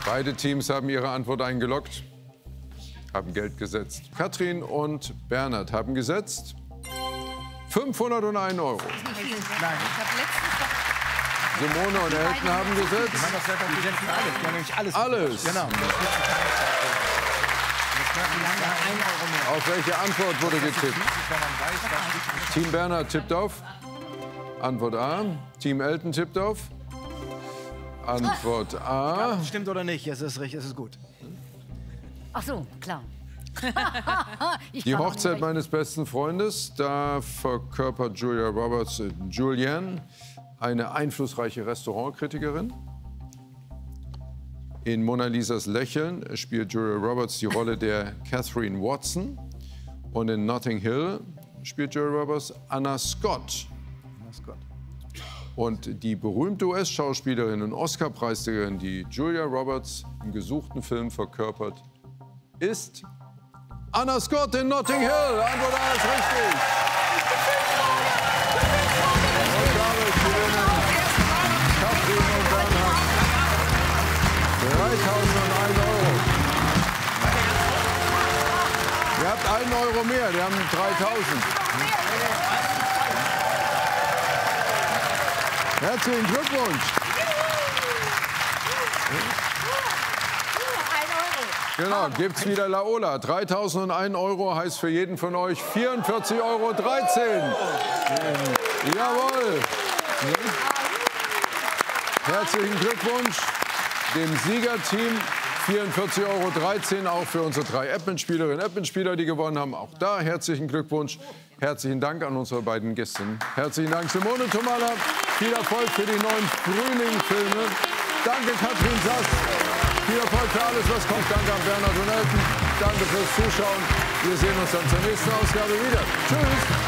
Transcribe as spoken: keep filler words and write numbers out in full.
Beide Teams haben ihre Antwort eingeloggt, haben Geld gesetzt. Katrin und Bernhard haben gesetzt fünfhunderteins Euro. Nein. Ich habe letztens doch... Simone und Elton haben gesetzt. Wir haben das selbstverständlich alles. Wir haben nämlich alles. Alles. Genau. Auf welche Antwort wurde getippt? Team Bernhard tippt auf. Antwort A. Team Elton tippt auf. Antwort A. Stimmt oder nicht? Es ist richtig, es ist gut. Ach so, klar. Die Hochzeit meines besten Freundes, da verkörpert Julia Roberts äh, Julianne, eine einflussreiche Restaurantkritikerin. In Mona Lisas Lächeln spielt Julia Roberts die Rolle der Catherine Watson. Und in Notting Hill spielt Julia Roberts Anna Scott. Anna Scott. Und die berühmte U S-Schauspielerin und Oscar-Preisträgerin, die Julia Roberts im gesuchten Film verkörpert, ist Anna Scott in Notting Hill. Antwort A ist richtig. Und damit gewinnen Katrin und Bernhard dreitausendeins Euro. Ihr habt einen Euro mehr, die haben dreitausend. Herzlichen Glückwunsch. Genau, gibt's wieder Laola. dreitausendeins Euro heißt für jeden von euch vierundvierzig Euro dreizehn. Jawohl. Herzlichen Glückwunsch dem Siegerteam. vierundvierzig Euro dreizehn auch für unsere drei App-Mitspielerinnen und App-Mitspieler, die gewonnen haben. Auch da herzlichen Glückwunsch. Herzlichen Dank an unsere beiden Gäste. Herzlichen Dank, Simone Tomalla. Viel Erfolg für die neuen Frühling-Filme. Danke, Katrin Sass. Viel Erfolg für alles, was kommt. Danke an Bernhard und Elton. Danke fürs Zuschauen. Wir sehen uns dann zur nächsten Ausgabe wieder. Tschüss.